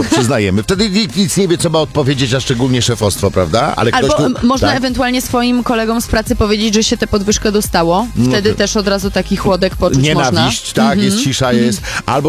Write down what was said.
to przyznajemy. Wtedy nikt nic nie wie, co ma odpowiedzieć, a szczególnie szefostwo, prawda? Ale Albo ktoś można tak? ewentualnie swoim kolegom z pracy powiedzieć, że się tę podwyżkę dostało. Wtedy też od razu taki chłodek poczuć można. Nienawiść, tak, jest cisza, jest. Albo